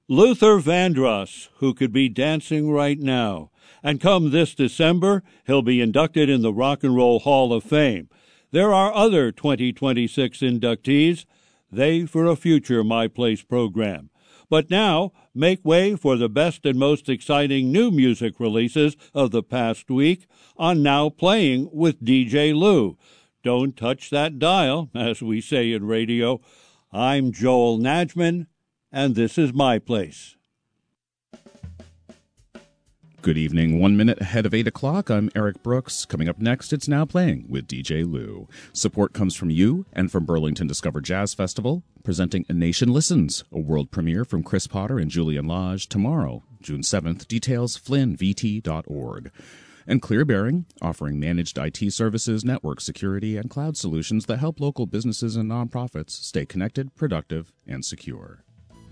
Luther Vandross, who could be dancing right now. And come this December, he'll be inducted in the Rock and Roll Hall of Fame. There are other 2026 inductees. They for a future My Place program. But now, make way for the best and most exciting new music releases of the past week on Now Playing with DJ Lou. Don't touch that dial, as we say in radio. I'm Joel Najman, and this is My Place. Good evening. 1 minute ahead of 8 o'clock, I'm Eric Brooks. Coming up next, it's Now Playing with DJ Lou. Support comes from you and from Burlington Discover Jazz Festival, presenting A Nation Listens, a world premiere from Chris Potter and Julian Lage tomorrow, June 7th. Details, flynnvt.org. And Clear Bearing, offering managed IT services, network security, and cloud solutions that help local businesses and nonprofits stay connected, productive, and secure.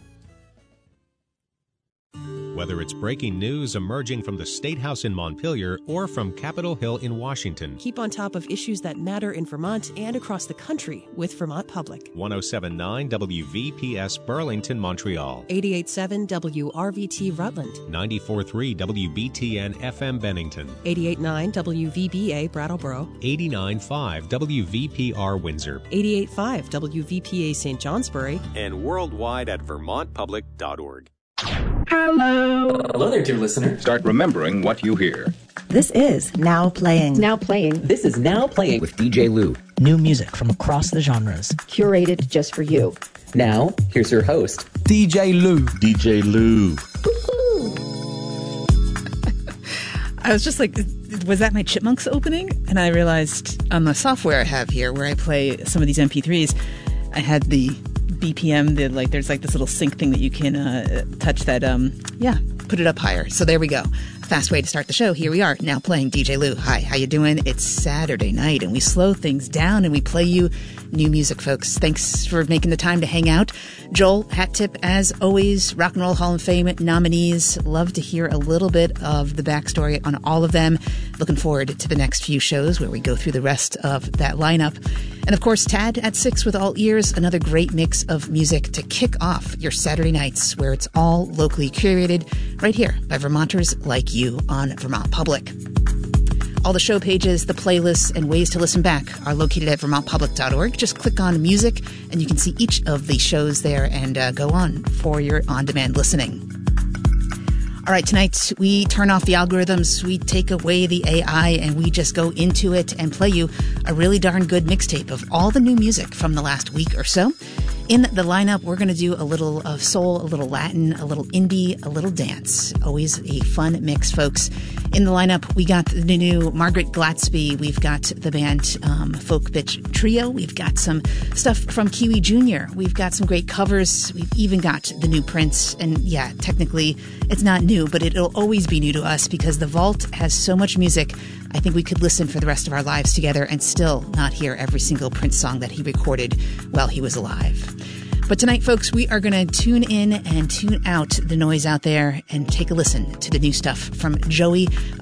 Whether it's breaking news emerging from the State House in Montpelier or from Capitol Hill in Washington. Keep on top of issues that matter in Vermont and across the country with Vermont Public. 107.9 WVPS Burlington, Montreal. 88.7 WRVT Rutland. 94.3 WBTN FM Bennington. 88.9 WVBA Brattleboro. 89.5 WVPR Windsor. 88.5 WVPA St. Johnsbury. And worldwide at vermontpublic.org. Hello there, dear listener. Start remembering what you hear. This is Now Playing. Now Playing. This is Now Playing with DJ Lou. New music from across the genres. Curated just for you. Now, here's your host, DJ Lou. DJ Lou. I was just like, was that my Chipmunks opening? And I realized on the software I have here where I play some of these MP3s, I had the BPM, there's like this little sync thing that you can touch that, put it up higher. So there we go. Fast way to start the show. Here we are, Now Playing. DJ Lou. Hi, how you doing? It's Saturday night, and we slow things down, and we play you new music, folks. Thanks for making the time to hang out. Joel, hat tip, as always, Rock and Roll Hall of Fame nominees. Love to hear a little bit of the backstory on all of them. Looking forward to the next few shows where we go through the rest of that lineup. And, of course, Tad at 6 with All Ears, another great mix of music to kick off your Saturday nights where it's all locally curated right here by Vermonters like you on Vermont Public. All the show pages, the playlists, and ways to listen back are located at vermontpublic.org. Just click on music, and you can see each of the shows there and go on for your on-demand listening. All right, tonight we turn off the algorithms, we take away the AI, and we just go into it and play you a really darn good mixtape of all the new music from the last week or so. In the lineup, we're going to do a little of soul, a little Latin, a little indie, a little dance. Always a fun mix, folks. In the lineup, we got the new Margaret Glatsby. We've got the band Folk Bitch Trio. We've got some stuff from Kiwi Jr. We've got some great covers. We've even got the new Prince. And yeah, technically, it's not new, but it'll always be new to us because the Vault has so much music. I think we could listen for the rest of our lives together and still not hear every single Prince song that he recorded while he was alive. But tonight, folks, we are going to tune in and tune out the noise out there and take a listen to the new stuff from Joey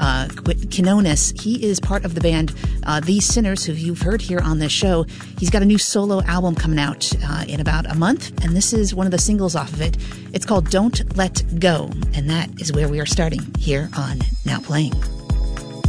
Quinones. He is part of the band These Sinners, who you've heard here on this show. He's got a new solo album coming out in about a month, and this is one of the singles off of it. It's called Don't Let Go, and that is where we are starting here on Now Playing.